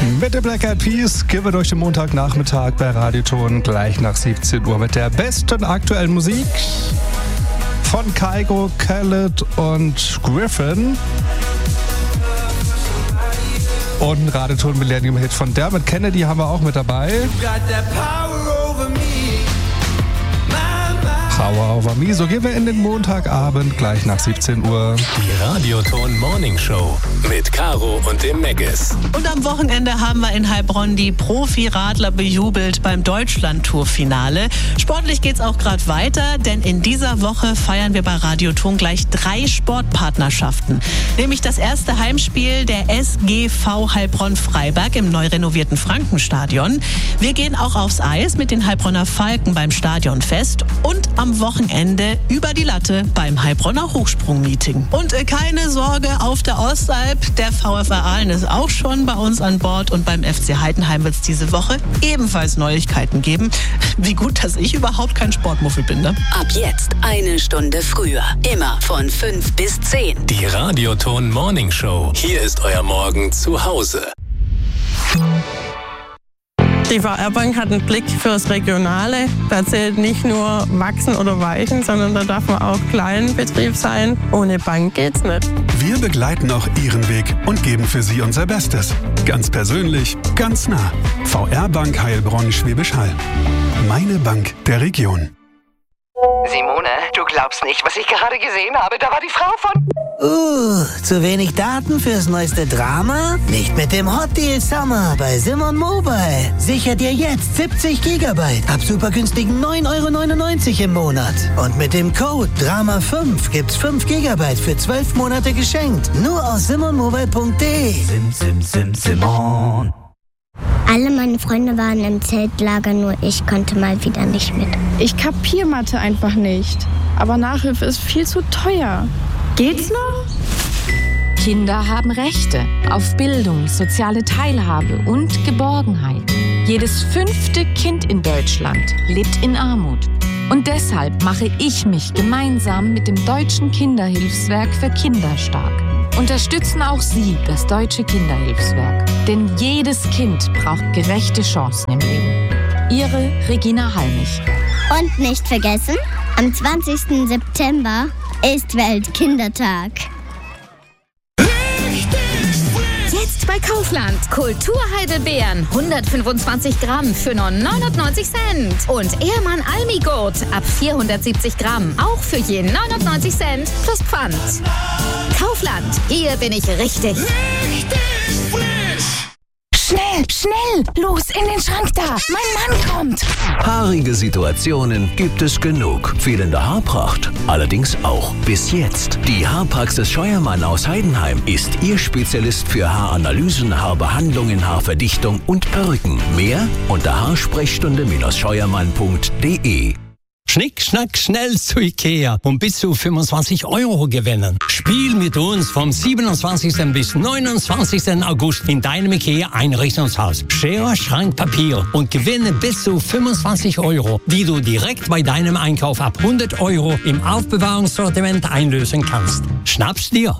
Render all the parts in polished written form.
Mit den Black Eyed Peas gehen wir durch den Montagnachmittag bei Radioton gleich nach 17 Uhr mit der besten aktuellen Musik von Kygo, Khaled und Griffin. Und ein Radioton Millennium Hit von Dermot Kennedy haben wir auch mit dabei. Power Over Me. So gehen wir in den Montagabend gleich nach 17 Uhr. Die Radioton Morning Show mit Caro und dem Meggis. Und am Wochenende haben wir in Heilbronn die Profi-Radler bejubelt beim Deutschland-Tour-Finale. Sportlich geht's auch gerade weiter, denn in dieser Woche feiern wir bei Radioton gleich 3 Sportpartnerschaften. Nämlich das erste Heimspiel der SGV Heilbronn-Freiberg im neu renovierten Frankenstadion. Wir gehen auch aufs Eis mit den Heilbronner Falken beim Stadionfest und am Wochenende über die Latte beim Heilbronner Hochsprung-Meeting. Und keine Sorge auf der Ostalb, der VfR Aalen ist auch schon bei uns an Bord und beim FC Heidenheim wird es diese Woche ebenfalls Neuigkeiten geben. Wie gut, dass ich überhaupt kein Sportmuffel bin, ne? Ab jetzt 1 Stunde früher, immer von 5 bis 10. Die Radioton Morning Show. Hier ist euer Morgen zu Hause. Die VR-Bank hat einen Blick fürs Regionale. Da zählt nicht nur Wachsen oder Weichen, sondern da darf man auch Kleinbetrieb sein. Ohne Bank geht's nicht. Wir begleiten auch Ihren Weg und geben für Sie unser Bestes. Ganz persönlich, ganz nah. VR-Bank Heilbronn-Schwäbisch Hall. Meine Bank der Region. Simone, du glaubst nicht, was ich gerade gesehen habe. Da war die Frau von... zu wenig Daten fürs neueste Drama? Nicht mit dem Hot Deal Summer bei Simon Mobile. Sicher dir jetzt 70 GB ab super günstigen 9,99 € im Monat. Und mit dem Code DRAMA5 gibt's 5 GB für 12 Monate geschenkt. Nur aus simonmobile.de. Simon. Alle meine Freunde waren im Zeltlager, nur ich konnte mal wieder nicht mit. Ich kapier Mathe einfach nicht. Aber Nachhilfe ist viel zu teuer. Geht's noch? Kinder haben Rechte auf Bildung, soziale Teilhabe und Geborgenheit. Jedes 5. Kind in Deutschland lebt in Armut. Und deshalb mache ich mich gemeinsam mit dem Deutschen Kinderhilfswerk für Kinder stark. Unterstützen auch Sie das Deutsche Kinderhilfswerk. Denn jedes Kind braucht gerechte Chancen im Leben. Ihre Regina Halmich. Und nicht vergessen, am 20. September ist Weltkindertag. Jetzt bei Kaufland. Kulturheidelbeeren 125 Gramm für nur 99 Cent. Und Ehrmann Almigurt ab 470 Gramm auch für je 99 Cent plus Pfand. Kaufland, hier bin ich richtig. Schnell, schnell! Los, in den Schrank da! Mein Mann kommt! Haarige Situationen gibt es genug. Fehlende Haarpracht allerdings auch. Bis jetzt. Die Haarpraxis Scheuermann aus Heidenheim ist Ihr Spezialist für Haaranalysen, Haarbehandlungen, Haarverdichtung und Perücken. Mehr unter haarsprechstunde-scheuermann.de. Schnick, schnack, schnell zu Ikea und bis zu 25 € gewinnen. Spiel mit uns vom 27. bis 29. August in deinem Ikea-Einrichtungshaus. Schere, Schrank, Papier und gewinne bis zu 25 €, die du direkt bei deinem Einkauf ab 100 € im Aufbewahrungssortiment einlösen kannst. Schnapp's dir!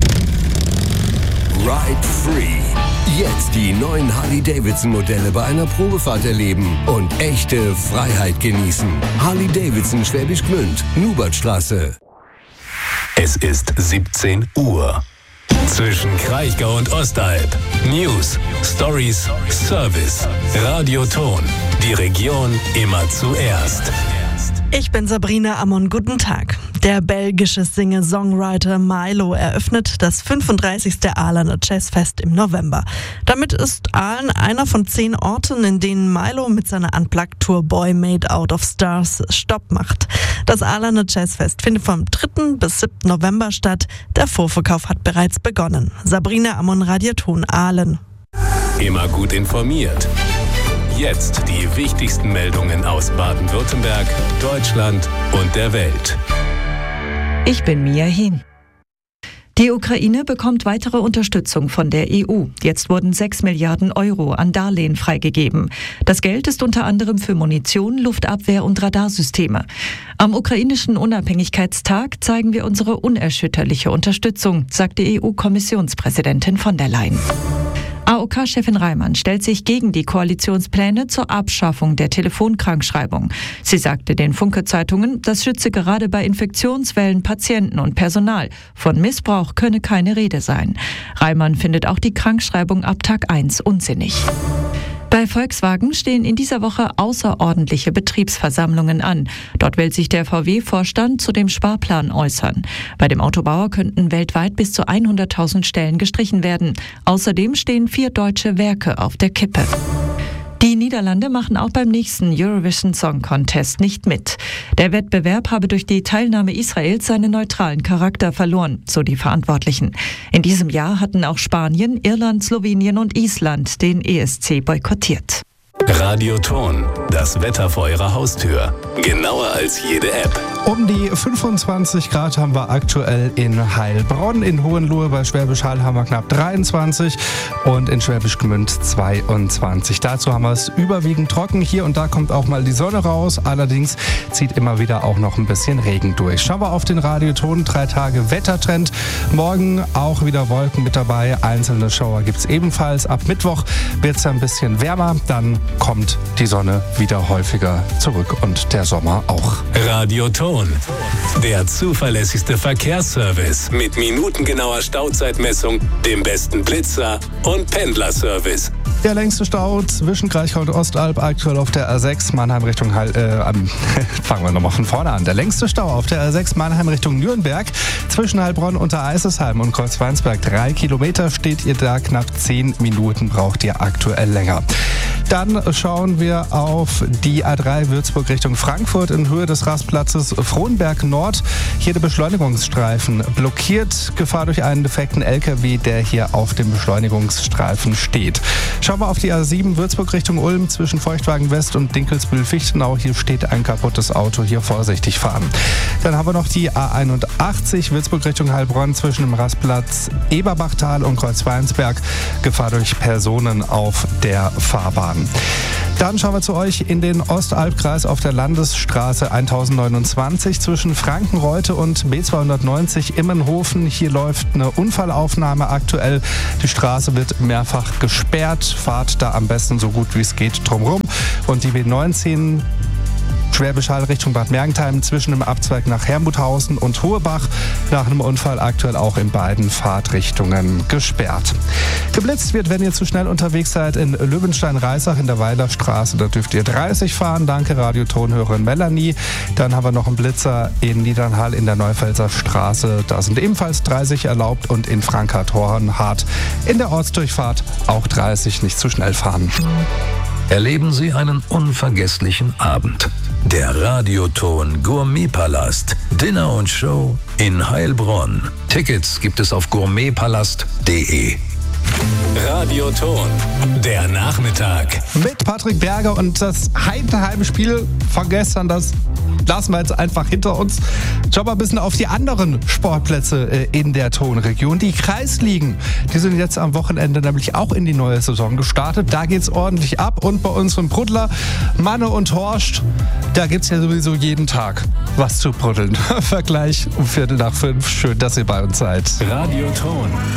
Ride Free. Jetzt die neuen Harley-Davidson-Modelle bei einer Probefahrt erleben und echte Freiheit genießen. Harley-Davidson Schwäbisch Gmünd, Nubertstraße. Es ist 17 Uhr. Zwischen Kraichgau und Ostalb. News, Stories, Service. Radioton. Die Region immer zuerst. Ich bin Sabrina Ammon, guten Tag. Der belgische Singer-Songwriter Milo eröffnet das 35. Aalener Jazzfest im November. Damit ist Aalen einer von 10 Orten, in denen Milo mit seiner Unplugged-Tour Boy Made Out of Stars Stopp macht. Das Aalener Jazzfest findet vom 3. bis 7. November statt. Der Vorverkauf hat bereits begonnen. Sabrina Ammon, Radioton Aalen. Immer gut informiert. Jetzt die wichtigsten Meldungen aus Baden-Württemberg, Deutschland und der Welt. Ich bin Mia Hien. Die Ukraine bekommt weitere Unterstützung von der EU. Jetzt wurden 6 Milliarden € an Darlehen freigegeben. Das Geld ist unter anderem für Munition, Luftabwehr und Radarsysteme. Am ukrainischen Unabhängigkeitstag zeigen wir unsere unerschütterliche Unterstützung, sagte EU-Kommissionspräsidentin von der Leyen. AOK-Chefin Reimann stellt sich gegen die Koalitionspläne zur Abschaffung der Telefonkrankschreibung. Sie sagte den Funke-Zeitungen, das schütze gerade bei Infektionswellen Patienten und Personal. Von Missbrauch könne keine Rede sein. Reimann findet auch die Krankschreibung ab Tag 1 unsinnig. Bei Volkswagen stehen in dieser Woche außerordentliche Betriebsversammlungen an. Dort will sich der VW-Vorstand zu dem Sparplan äußern. Bei dem Autobauer könnten weltweit bis zu 100.000 Stellen gestrichen werden. Außerdem stehen 4 deutsche Werke auf der Kippe. Die Niederlande machen auch beim nächsten Eurovision Song Contest nicht mit. Der Wettbewerb habe durch die Teilnahme Israels seinen neutralen Charakter verloren, so die Verantwortlichen. In diesem Jahr hatten auch Spanien, Irland, Slowenien und Island den ESC boykottiert. Radioton, das Wetter vor Ihrer Haustür. Genauer als jede App. Um die 25 Grad haben wir aktuell in Heilbronn. In Hohenlohe bei Schwäbisch Hall haben wir knapp 23 und in Schwäbisch Gmünd 22. Dazu haben wir es überwiegend trocken. Hier und da kommt auch mal die Sonne raus. Allerdings zieht immer wieder auch noch ein bisschen Regen durch. Schauen wir auf den Radioton. 3 Tage Wettertrend. Morgen auch wieder Wolken mit dabei. Einzelne Schauer gibt es ebenfalls. Ab Mittwoch wird es ein bisschen wärmer. Dann kommt die Sonne wieder häufiger zurück und der Sommer auch. Radioton, der zuverlässigste Verkehrsservice mit minutengenauer Stauzeitmessung, dem besten Blitzer und Pendlerservice. Der längste Stau zwischen Kraichgau und Ostalb aktuell auf der A6 Mannheim Richtung fangen wir nochmal von vorne an. Der längste Stau auf der A6 Mannheim Richtung Nürnberg zwischen Heilbronn, Untereisesheim und Kreuzweinsberg. 3 Kilometer steht ihr da, knapp 10 Minuten braucht ihr aktuell länger. Dann schauen wir auf die A3 Würzburg Richtung Frankfurt in Höhe des Rastplatzes Frohnberg Nord. Hier der Beschleunigungsstreifen blockiert. Gefahr durch einen defekten LKW, der hier auf dem Beschleunigungsstreifen steht. Schauen wir auf die A7 Würzburg Richtung Ulm zwischen Feuchtwagen West und Dinkelsbühl-Fichtenau. Hier steht ein kaputtes Auto, hier vorsichtig fahren. Dann haben wir noch die A81 Würzburg Richtung Heilbronn zwischen dem Rastplatz Eberbachtal und Kreuzweinsberg. Gefahr durch Personen auf der Fahrbahn. Dann schauen wir zu euch in den Ostalbkreis auf der Landesstraße 1029 zwischen Frankenreute und B290 Immenhofen. Hier läuft eine Unfallaufnahme aktuell. Die Straße wird mehrfach gesperrt. Fahrt da am besten so gut wie es geht drumherum. Und die B19 Schwäbisch Hall Richtung Bad Mergentheim zwischen dem Abzweig nach Herrnbuthausen und Hohebach nach einem Unfall aktuell auch in beiden Fahrtrichtungen gesperrt. Geblitzt wird, wenn ihr zu schnell unterwegs seid, in Löwenstein-Reisach in der Weilerstraße. Da dürft ihr 30 fahren. Danke, Radiotonhörerin Melanie. Dann haben wir noch einen Blitzer in Niedernhall in der Neupelzer Straße. Da sind ebenfalls 30 erlaubt und in Frankfurt-Hornhardt in der Ortsdurchfahrt auch 30. Nicht zu schnell fahren. Erleben Sie einen unvergesslichen Abend. Der Radioton Gourmetpalast. Dinner und Show in Heilbronn. Tickets gibt es auf gourmetpalast.de. Radioton, der Nachmittag. Mit Patrick Berger und das Heidenheim-Spiel von gestern, das lassen wir jetzt einfach hinter uns. Schauen wir ein bisschen auf die anderen Sportplätze in der Tonregion. Die Kreisligen, die sind jetzt am Wochenende nämlich auch in die neue Saison gestartet. Da geht's ordentlich ab. Und bei unserem Brudler Manne und Horst, da gibt's ja sowieso jeden Tag was zu bruddeln. Vergleich um 4:45. Schön, dass ihr bei uns seid. Radioton.